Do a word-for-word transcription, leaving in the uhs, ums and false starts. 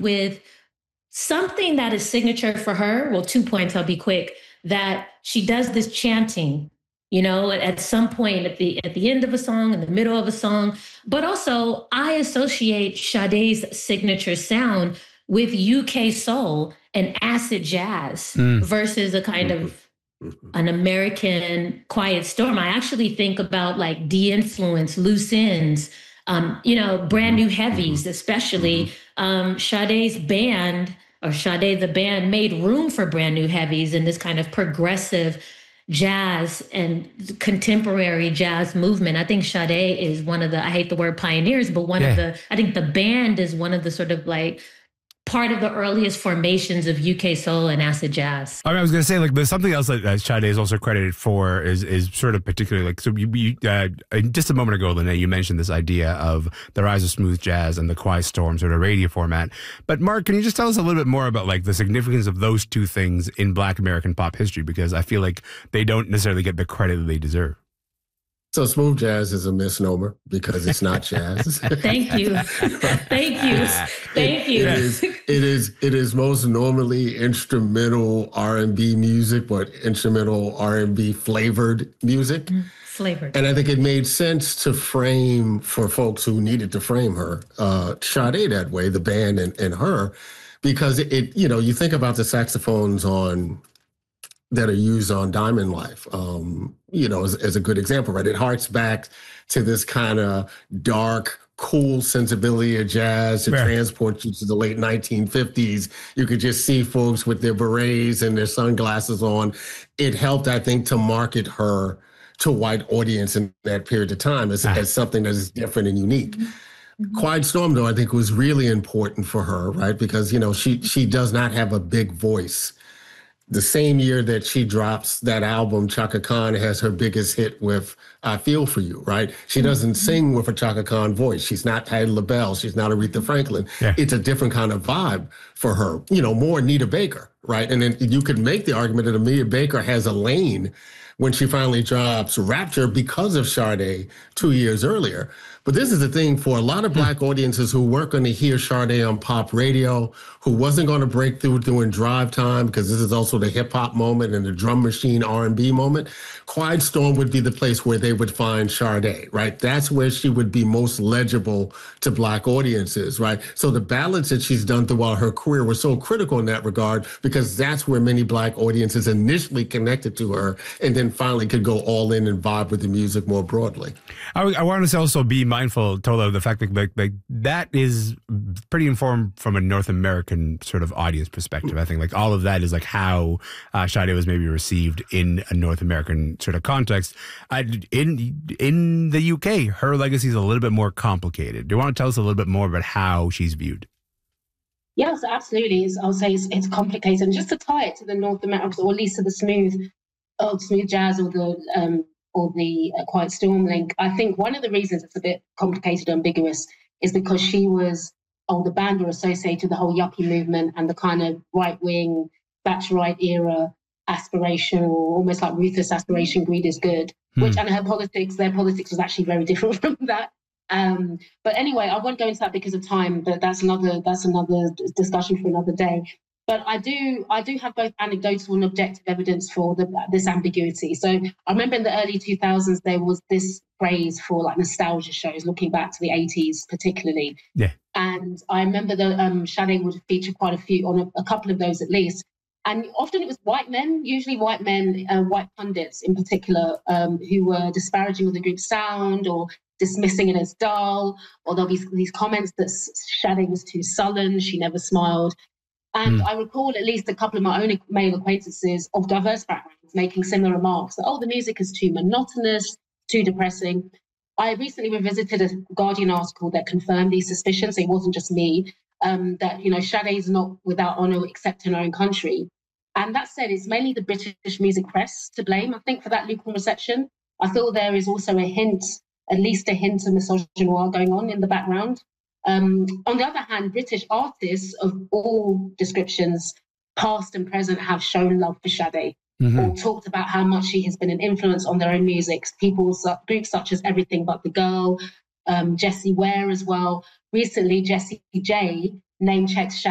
with something that is signature for her. Well, two points, I'll be quick, that she does this chanting, you know, at, at some point at the at the end of a song, in the middle of a song. But also, I associate Sade's signature sound with U K soul and acid jazz Mm. versus a kind of an American Quiet Storm. I actually think about like De-Influence, Loose Ends, um, you know, Brand New Heavies, especially. Um, Sade's band, or Sade the band, made room for Brand New Heavies in this kind of progressive jazz and contemporary jazz movement. I think Sade is one of the, I hate the word pioneers, but one Yeah. of the, I think the band is one of the sort of like part of the earliest formations of U K soul and acid jazz. I mean, I was going to say, like, there's something else that, that Sade is also credited for is is sort of particularly, like, so you, you uh, just a moment ago, Lene, you mentioned this idea of the rise of smooth jazz and the Quiet Storm sort of radio format. But Mark, can you just tell us a little bit more about, like, the significance of those two things in Black American pop history? Because I feel like they don't necessarily get the credit that they deserve. So smooth jazz is a misnomer because it's not jazz. Thank you. Thank you. Thank you. It is, it is, it is most normally instrumental R and B music, but instrumental R and B flavored music. Mm, flavored. And I think it made sense to frame, for folks who needed to frame her, uh, Sade that way, the band and, and her, because it, it, you know, you think about the saxophones on that are used on Diamond Life, um, you know, as, as a good example, right? It harks back to this kind of dark, cool sensibility of jazz. It Right. transports you to the late nineteen fifties. You could just see folks with their berets and their sunglasses on. It helped, I think, to market her to a white audience in that period of time as, Ah. as something that is different and unique. Quiet Storm, though, I think was really important for her, right? Because, you know, she she does not have a big voice. The same year that she drops that album, Chaka Khan has her biggest hit with I Feel For You, right? She doesn't sing with a Chaka Khan voice. She's not Patti LaBelle. She's not Aretha Franklin. Yeah. It's a different kind of vibe for her, you know, more Anita Baker, right? And then you could make the argument that Anita Baker has a lane when she finally drops Rapture because of Sade two years earlier. But this is the thing for a lot of Black audiences who weren't going to hear Sade on pop radio, who wasn't going to break through during drive time, because this is also the hip hop moment and the drum machine R and B moment. Quiet Storm would be the place where they would find Sade, right? That's where she would be most legible to Black audiences, right? So the ballads that she's done throughout her career were so critical in that regard, because that's where many Black audiences initially connected to her and then finally could go all in and vibe with the music more broadly. I, I want to also be mindful, Tola, of the fact that like, like that is pretty informed from a North American sort of audience perspective. I think like all of that is like how uh, Sade was maybe received in a North American sort of context. I, in in the U K, her legacy is a little bit more complicated. Do you want to tell us a little bit more about how she's viewed? Yes, absolutely. It's, I'll say it's, it's complicated. And just to tie it to the North American, or at least to the smooth, or smooth jazz, or the um, or the uh, Quiet Storm link, I think one of the reasons it's a bit complicated, ambiguous, is because she was, oh, the band were associated with the whole yuppie movement and the kind of right-wing, Thatcherite era aspiration, or almost like ruthless aspiration, greed is good, Hmm. which, and her politics, their politics was actually very different from that. Um, but anyway, I won't go into that because of time, but that's another, that's another discussion for another day. But I do, I do have both anecdotal and objective evidence for the, this ambiguity. So I remember in the early two thousands, there was this craze for like nostalgia shows, looking back to the eighties particularly. Yeah. And I remember that um, Sade would feature quite a few, on a, a couple of those at least. And often it was white men, usually white men, uh, white pundits in particular, um, who were disparaging of the group's sound or dismissing it as dull, or there'll be these comments that Sade was too sullen, she never smiled. And mm. I recall at least a couple of my own male acquaintances of diverse backgrounds making similar remarks that, oh, the music is too monotonous, too depressing. I recently revisited a Guardian article that confirmed these suspicions. It wasn't just me, um, that, you know, Sade is not without honour except in her own country. And that said, it's mainly the British music press to blame, I think, for that lukewarm reception. I feel there is also a hint, at least a hint of misogynoir going on in the background. Um, on the other hand, British artists of all descriptions, past and present, have shown love for Sade, mm-hmm. or talked about how much she has been an influence on their own music. People, groups such as Everything But the Girl, um, Jessie Ware as well. Recently, Jessie J name-checked Sade